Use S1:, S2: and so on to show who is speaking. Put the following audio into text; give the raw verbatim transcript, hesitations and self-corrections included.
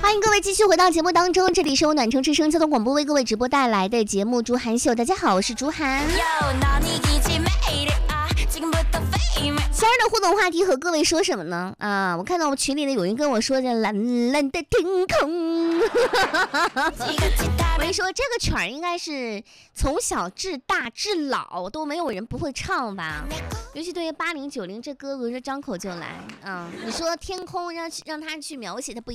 S1: 欢迎各位继续回到节目当中，这里是我暖城之声交通广播为各位直播带来的节目《朱涵秀》。大家好，我是朱涵。今儿的互动话题和各位说什么呢？啊，我看到我群里的有人跟我说着蓝蓝的天空。我跟你说，这个曲儿应该是从小至大至老都没有人不会唱吧？尤其对于八零九零这哥哥，这张口就来啊！你说天空让让他去描写，他不